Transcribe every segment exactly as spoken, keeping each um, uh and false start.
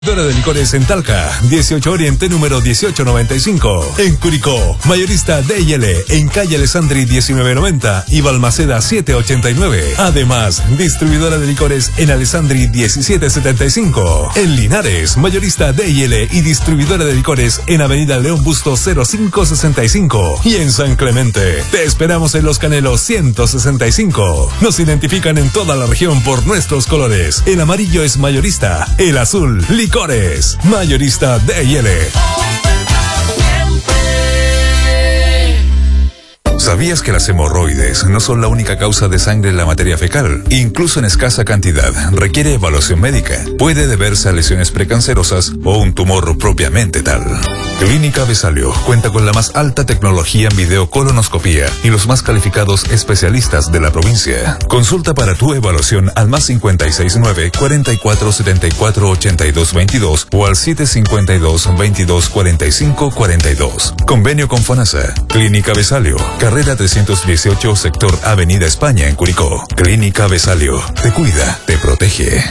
Distribuidora de licores en Talca, dieciocho Oriente número dieciocho noventa y cinco. En Curicó, mayorista D y L en calle Alessandri diecinueve noventa y Balmaceda siete ochenta y nueve. Además, distribuidora de licores en Alessandri diecisiete setenta y cinco. En Linares, mayorista D y L y distribuidora de licores en Avenida León Busto cero cinco sesenta y cinco. Y en San Clemente, te esperamos en Los Canelos ciento sesenta y cinco. Nos identifican en toda la región por nuestros colores. El amarillo es mayorista, el azul, licores. Licores, mayorista D y L. ¿Sabías que las hemorroides no son la única causa de sangre en la materia fecal? Incluso en escasa cantidad, requiere evaluación médica. Puede deberse a lesiones precancerosas o un tumor propiamente tal. Clínica Besalio cuenta con la más alta tecnología en videocolonoscopía y los más calificados especialistas de la provincia. Consulta para tu evaluación al más cincuenta y seis nueve, cuarenta y cuatro setenta y cuatro ochenta y dos veintidós o al siete cincuenta y dos, veintidós cuarenta y cinco cuarenta y dos. Convenio con FONASA. Clínica Besalio, carrera trescientos dieciocho, sector Avenida España en Curicó. Clínica Besalio, te cuida, te protege.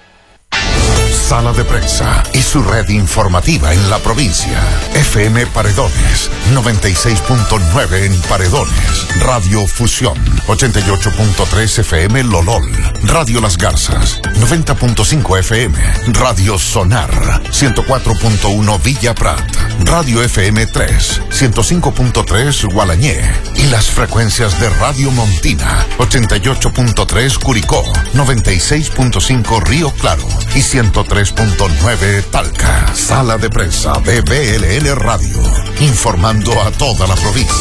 Sala de Prensa y su red informativa en la provincia. F M Paredones, noventa y seis punto nueve en Paredones. Radio Fusión, ochenta y ocho punto tres F M Lolol. Radio Las Garzas, noventa punto cinco F M. Radio Sonar, ciento cuatro punto uno Villa Prat. Radio F M tres, ciento cinco punto tres Gualañé. Y las frecuencias de Radio Montina, ochenta y ocho punto tres Curicó, noventa y seis punto cinco Río Claro y ciento tres punto nueve Talca. Sala de Prensa de B L L Radio, informando a toda la provincia.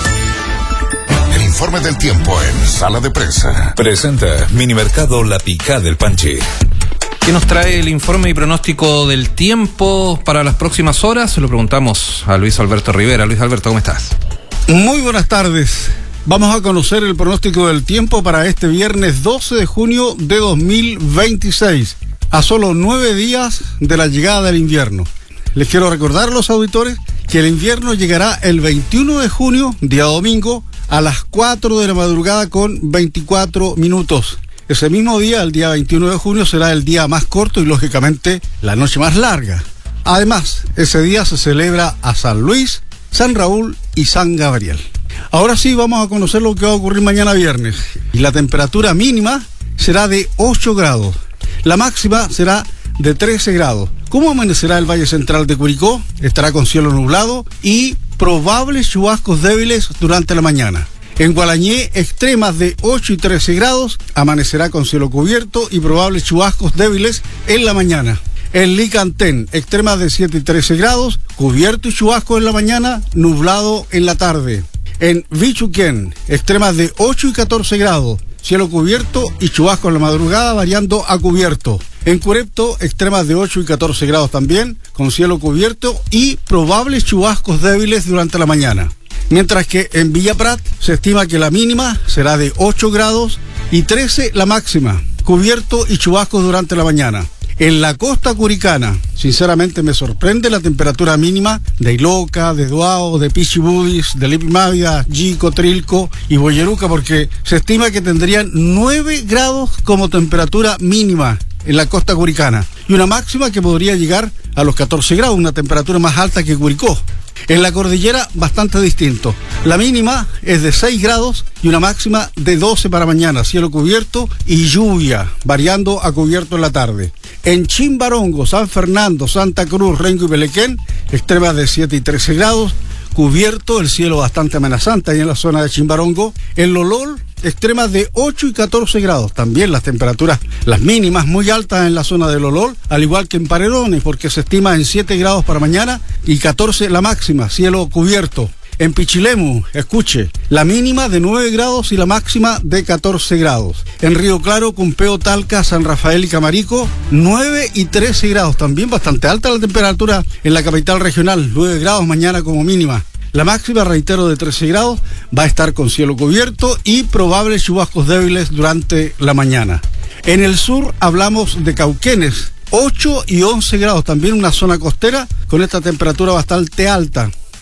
El informe del tiempo en Sala de Prensa. Presenta Minimercado La Picá del Panchi. ¿Qué nos trae el informe y pronóstico del tiempo para las próximas horas? Se lo preguntamos a Luis Alberto Rivera. Luis Alberto, ¿cómo estás? Muy buenas tardes. Vamos a conocer el pronóstico del tiempo para este viernes doce de junio de dos mil veintiséis, a solo nueve días de la llegada del invierno. Les quiero recordar a los auditores que el invierno llegará el veintiuno de junio, día domingo, a las cuatro de la madrugada con veinticuatro minutos. Ese mismo día, el día veintiuno de junio, será el día más corto y, lógicamente, la noche más larga. Además, ese día se celebra a San Luis, San Raúl y San Gabriel. Ahora sí, vamos a conocer lo que va a ocurrir mañana viernes. Y la temperatura mínima será de ocho grados. La máxima será de trece grados. ¿Cómo amanecerá el Valle Central de Curicó? Estará con cielo nublado y probables chubascos débiles durante la mañana. En Gualañé, extremas de ocho y trece grados, amanecerá con cielo cubierto y probables chubascos débiles en la mañana. En Licantén, extremas de siete y trece grados, cubierto y chubasco en la mañana, nublado en la tarde. En Vichuquén, extremas de ocho y catorce grados, cielo cubierto y chubasco en la madrugada, variando a cubierto. En Curepto, extremas de ocho y catorce grados también, con cielo cubierto y probables chubascos débiles durante la mañana. Mientras que en Villa Prat se estima que la mínima será de ocho grados y trece la máxima, cubierto y chubascos durante la mañana. En la costa curicana, sinceramente me sorprende la temperatura mínima de Iloca, de Duao, de Pichibudis, de Lipimávida, Yico, Trilco y Boyeruca, porque se estima que tendrían nueve grados como temperatura mínima en la costa curicana y una máxima que podría llegar a los catorce grados, una temperatura más alta que Curicó. En la cordillera, bastante distinto. La mínima es de seis grados y una máxima de doce para mañana, cielo cubierto y lluvia, variando a cubierto en la tarde. En Chimbarongo, San Fernando, Santa Cruz, Rengo y Pelequén, extremas de siete y trece grados, cubierto, el cielo bastante amenazante ahí en la zona de Chimbarongo. En Lolol, extremas de ocho y catorce grados, también las temperaturas, las mínimas muy altas en la zona de Lolol, al igual que en Paredones, porque se estima en siete grados para mañana y catorce la máxima, cielo cubierto. En Pichilemu, escuche, la mínima de nueve grados y la máxima de catorce grados. En Río Claro, Cumpeo, Talca, San Rafael y Camarico, nueve y trece grados, también bastante alta la temperatura en la capital regional, nueve grados mañana como mínima. La máxima, reitero, de trece grados, va a estar con cielo cubierto y probables chubascos débiles durante la mañana. En el sur hablamos de Cauquenes, ocho y once grados, también una zona costera con esta temperatura bastante alta.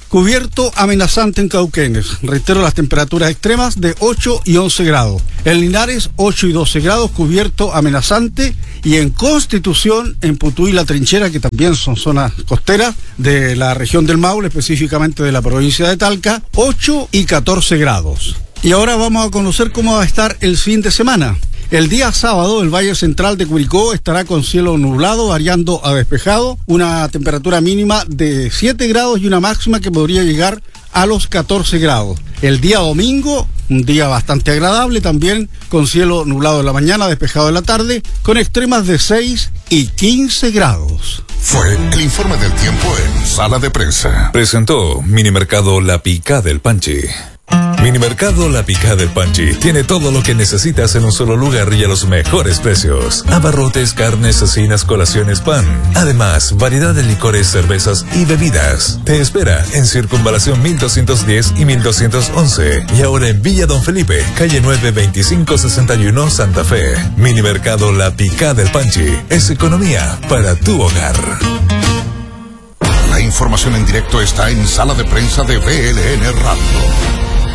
Cubierto amenazante en Cauquenes. Reitero las temperaturas extremas de ocho y once grados. En Linares, ocho y doce grados, cubierto amenazante. Y en Constitución, en Putú y La Trinchera, que también son zonas costeras de la región del Maule, específicamente de la provincia de Talca, ocho y catorce grados. Y ahora vamos a conocer cómo va a estar el fin de semana. El día sábado, el Valle Central de Curicó estará con cielo nublado, variando a despejado, una temperatura mínima de siete grados y una máxima que podría llegar a los catorce grados. El día domingo, un día bastante agradable también, con cielo nublado en la mañana, despejado en la tarde, con extremas de seis y quince grados. Fue el informe del tiempo en Sala de Prensa. Presentó Minimercado La Picá del Panchi. Minimercado La Picá del Panchi tiene todo lo que necesitas en un solo lugar y a los mejores precios. Abarrotes, carnes, cecinas, colaciones, pan. Además, variedad de licores, cervezas y bebidas. Te espera en Circunvalación mil doscientos diez y mil doscientos once. Y ahora en Villa Don Felipe, calle nueve veinticinco sesenta y uno, Santa Fe. Minimercado La Picá del Panchi es economía para tu hogar. La información en directo está en Sala de Prensa de V L N Radio.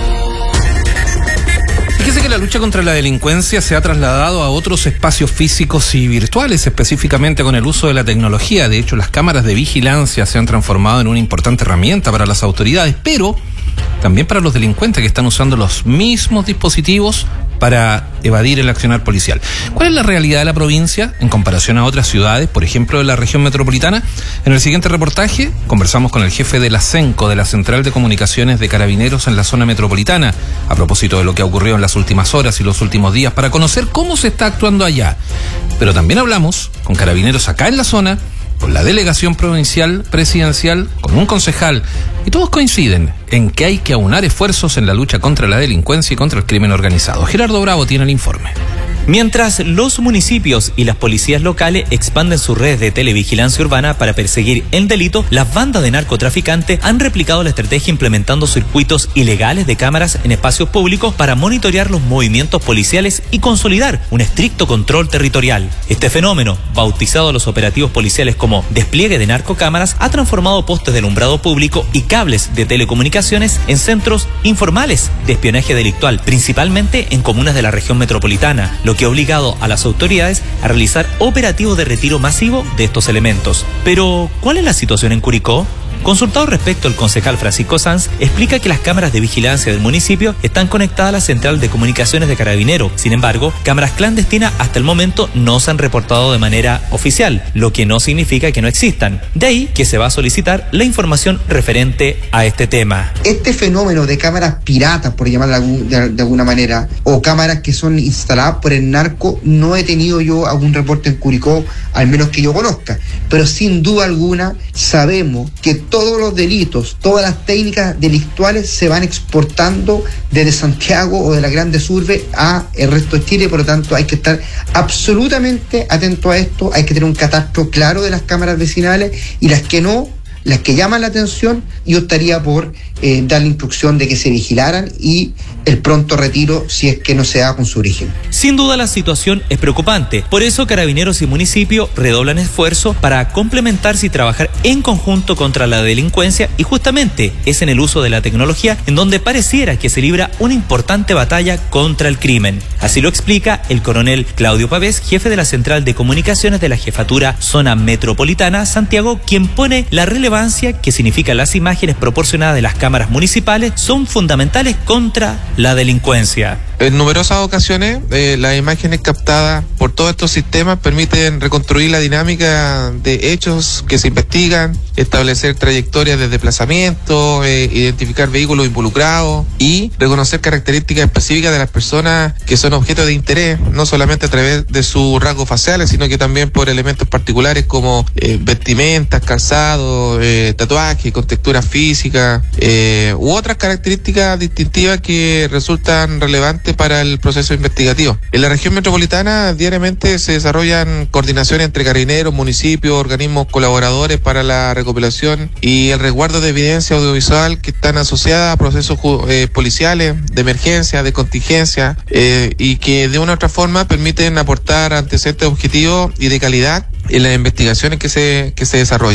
Fíjese que la lucha contra la delincuencia se ha trasladado a otros espacios físicos y virtuales, específicamente con el uso de la tecnología. De hecho, las cámaras de vigilancia se han transformado en una importante herramienta para las autoridades, pero también para los delincuentes que están usando los mismos dispositivos para evadir el accionar policial. ¿Cuál es la realidad de la provincia en comparación a otras ciudades, por ejemplo, de la región metropolitana? En el siguiente reportaje conversamos con el jefe de la CENCO, de la Central de Comunicaciones de Carabineros en la zona metropolitana, a propósito de lo que ha ocurrido en las últimas horas y los últimos días, para conocer cómo se está actuando allá. Pero también hablamos con carabineros acá en la zona, con la delegación provincial presidencial, con un concejal, y todos coinciden en que hay que aunar esfuerzos en la lucha contra la delincuencia y contra el crimen organizado. Gerardo Bravo tiene el informe. Mientras los municipios y las policías locales expanden sus redes de televigilancia urbana para perseguir el delito, las bandas de narcotraficantes han replicado la estrategia implementando circuitos ilegales de cámaras en espacios públicos para monitorear los movimientos policiales y consolidar un estricto control territorial. Este fenómeno, bautizado a los operativos policiales como despliegue de narcocámaras, ha transformado postes de alumbrado público y cables de telecomunicaciones en centros informales de espionaje delictual, principalmente en comunas de la región metropolitana, lo que ha obligado a las autoridades a realizar operativos de retiro masivo de estos elementos. Pero, ¿cuál es la situación en Curicó? Consultado respecto, el concejal Francisco Sanz explica que las cámaras de vigilancia del municipio están conectadas a la central de comunicaciones de Carabineros. Sin embargo, cámaras clandestinas hasta el momento no se han reportado de manera oficial, lo que no significa que no existan. De ahí que se va a solicitar la información referente a este tema. Este fenómeno de cámaras piratas, por llamarla de, de alguna manera, o cámaras que son instaladas por el narco, no he tenido yo algún reporte en Curicó, al menos que yo conozca. Pero sin duda alguna sabemos que todos los delitos, todas las técnicas delictuales se van exportando desde Santiago o de las grandes urbes a el resto de Chile. Por lo tanto, hay que estar absolutamente atento a esto, hay que tener un catastro claro de las cámaras vecinales, y las que no, las que llaman la atención, yo estaría por eh, dar la instrucción de que se vigilaran y el pronto retiro si es que no se da con su origen. Sin duda la situación es preocupante, por eso Carabineros y municipio redoblan esfuerzos para complementarse y trabajar en conjunto contra la delincuencia, y justamente es en el uso de la tecnología en donde pareciera que se libra una importante batalla contra el crimen. Así lo explica el coronel Claudio Pavés, jefe de la Central de Comunicaciones de la Jefatura Zona Metropolitana Santiago, quien pone la relevancia que significan las imágenes proporcionadas de las cámaras municipales son fundamentales contra la delincuencia. En numerosas ocasiones, eh, las imágenes captadas por todos estos sistemas permiten reconstruir la dinámica de hechos que se investigan, establecer trayectorias de desplazamiento, eh, identificar vehículos involucrados y reconocer características específicas de las personas que son objeto de interés, no solamente a través de sus rasgos faciales, sino que también por elementos particulares como eh, vestimentas, calzado, eh, tatuajes, con textura física eh, u otras características distintivas que resultan relevantes para el proceso investigativo. En la región metropolitana diariamente se desarrollan coordinaciones entre carabineros, municipios, organismos colaboradores para la recopilación y el resguardo de evidencia audiovisual que están asociadas a procesos eh, policiales, de emergencia, de contingencia eh, y que de una u otra forma permiten aportar antecedentes objetivos y de calidad en las investigaciones que se, que se desarrollan.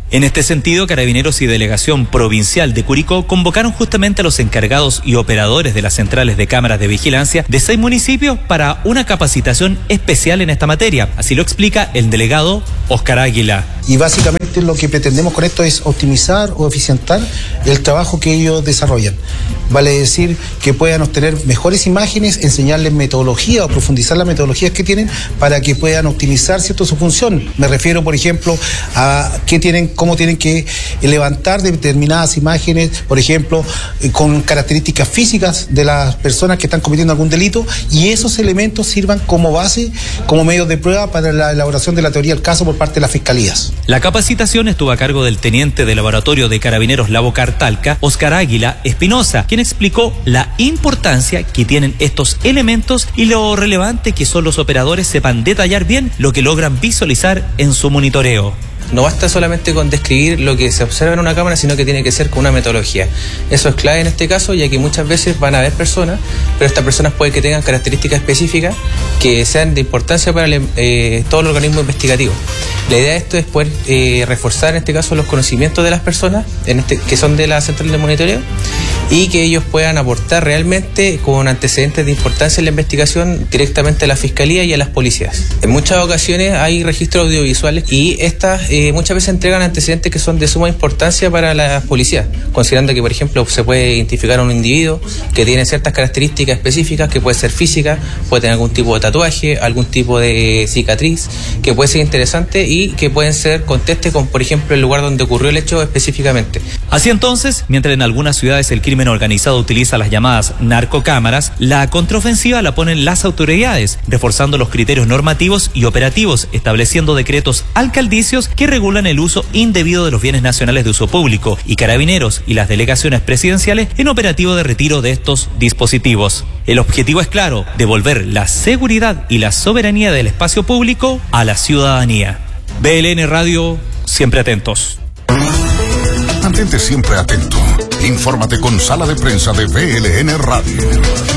En este sentido, Carabineros y Delegación Provincial de Curicó convocaron justamente a los encargados y operadores de las centrales de cámaras de vigilancia de seis municipios para una capacitación especial en esta materia. Así lo explica el delegado Óscar Águila. Y básicamente lo que pretendemos con esto es optimizar o eficientar el trabajo que ellos desarrollan. Vale decir que puedan obtener mejores imágenes, enseñarles metodología o profundizar las metodologías que tienen para que puedan optimizar, ¿cierto?, su función. Me refiero, por ejemplo, a qué tienen, cómo tienen que levantar determinadas imágenes, por ejemplo, con características físicas de las personas que están cometiendo algún delito, y esos elementos sirvan como base, como medios de prueba para la elaboración de la teoría del caso por parte de las fiscalías. La capacitación estuvo a cargo del teniente de laboratorio de Carabineros Lavo Cartalca, Óscar Águila Espinosa, quien explicó la importancia que tienen estos elementos y lo relevante que son los operadores sepan detallar bien lo que logran visualizar en su monitoreo. No basta solamente con describir lo que se observa en una cámara, sino que tiene que ser con una metodología. Eso es clave en este caso, ya que muchas veces van a haber personas, pero estas personas pueden que tengan características específicas que sean de importancia para el, eh, todo el organismo investigativo. La idea de esto es poder eh, reforzar en este caso los conocimientos de las personas en este, que son de la central de monitoreo, y que ellos puedan aportar realmente con antecedentes de importancia en la investigación directamente a la fiscalía y a las policías. En muchas ocasiones hay registros audiovisuales y estas eh, muchas veces entregan antecedentes que son de suma importancia para las policías, considerando que, por ejemplo, se puede identificar a un individuo que tiene ciertas características específicas, que puede ser física, puede tener algún tipo de tatuaje, algún tipo de cicatriz, que puede ser interesante y que pueden ser conteste con, por ejemplo, el lugar donde ocurrió el hecho específicamente. Así entonces, mientras en algunas ciudades el crimen organizado utiliza las llamadas narcocámaras, la contraofensiva la ponen las autoridades, reforzando los criterios normativos y operativos, estableciendo decretos alcaldicios que regulan el uso indebido de los bienes nacionales de uso público, y Carabineros y las delegaciones presidenciales en operativo de retiro de estos dispositivos. El objetivo es claro: devolver la seguridad y la soberanía del espacio público a la ciudadanía. B L N Radio, siempre atentos. Mantente siempre atento. Infórmate con Sala de Prensa de B L N Radio.